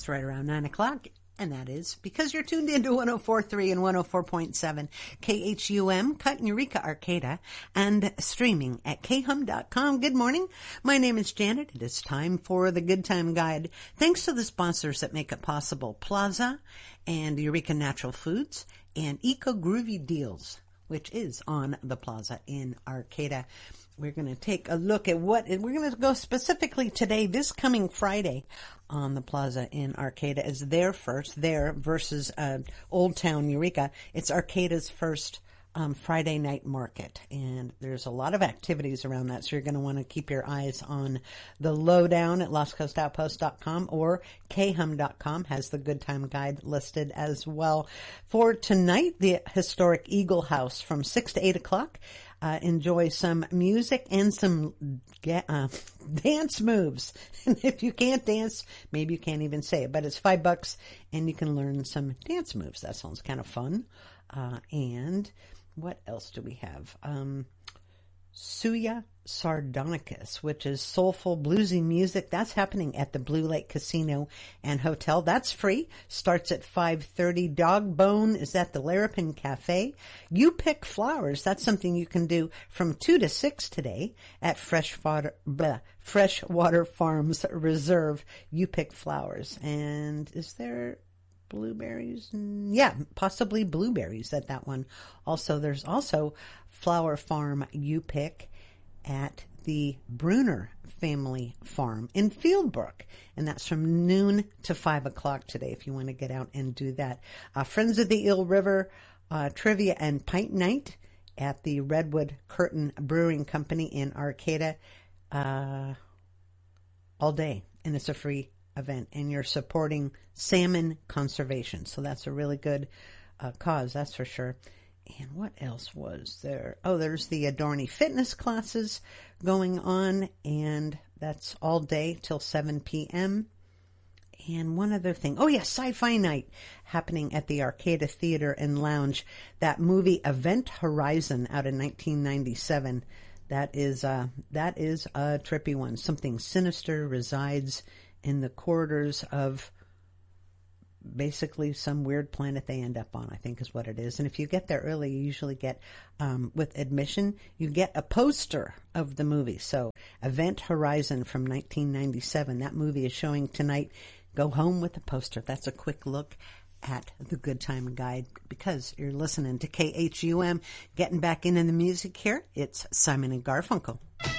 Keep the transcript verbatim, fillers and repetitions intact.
It's right around nine o'clock. And that is because you're tuned into one oh four point three and one oh four point seven K H U M, Cut in Eureka, Arcata, and streaming at k hum dot com. Good morning. My name is Janet. It is time for the Good Time Guide. Thanks to the sponsors that make it possible, Plaza and Eureka Natural Foods and Eco Groovy Deals, which is on the Plaza in Arcata. We're going to take a look at what, we're going to go specifically today, this coming Friday on the Plaza in Arcata is their first, their versus uh, Old Town Eureka. It's Arcata's first um, Friday night market. And there's a lot of activities around that. So you're going to want to keep your eyes on the lowdown at lost coast outpost dot com or k hum dot com has the Good Time Guide listed as well. For tonight, the historic Eagle House from six to eight o'clock. Uh, enjoy some music and some uh, dance moves. And if you can't dance, maybe you can't even say it, but it's five bucks and you can learn some dance moves. That sounds kind of fun. Uh, and what else do we have? Um, Suya Sardonicus, which is soulful, bluesy music. That's happening at the Blue Lake Casino and Hotel. That's free. Starts at five thirty. Dog Bone is at the Larapin Cafe. You Pick Flowers. That's something you can do from two to six today at Freshwater, bleh, Freshwater Farms Reserve. You Pick Flowers. And is there blueberries? Yeah, possibly blueberries at that one. Also, there's also Flower Farm You Pick at the Bruner Family Farm in Fieldbrook. And that's from noon to five o'clock today if you want to get out and do that. Uh, Friends of the Eel River uh, Trivia and Pint Night at the Redwood Curtain Brewing Company in Arcata uh, all day. And it's a free event. And you're supporting salmon conservation. So that's a really good uh, cause, that's for sure. And what else was there? Oh, there's the Adorny fitness classes going on, and that's all day till seven p.m. And one other thing. Oh, yeah, Sci-Fi Night happening at the Arcata Theater and Lounge. That movie Event Horizon out of nineteen ninety-seven. That is, uh, that is a trippy one. Something sinister resides in the corridors of basically some weird planet they end up on, I think is what it is. And if you get there early, you usually get, um, with admission, you get a poster of the movie. So Event Horizon from nineteen ninety-seven, that movie is showing tonight. Go home with a poster. That's a quick look at the Good Time Guide because you're listening to K H U M. Getting back into the music here, it's Simon and Garfunkel.